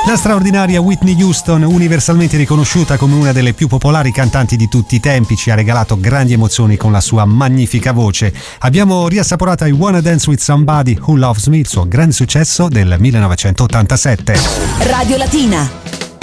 La straordinaria Whitney Houston, universalmente riconosciuta come una delle più popolari cantanti di tutti i tempi, ci ha regalato grandi emozioni con la sua magnifica voce. Abbiamo riassaporato I Wanna Dance With Somebody Who Loves Me, il suo grande successo del 1987. Radio Latina,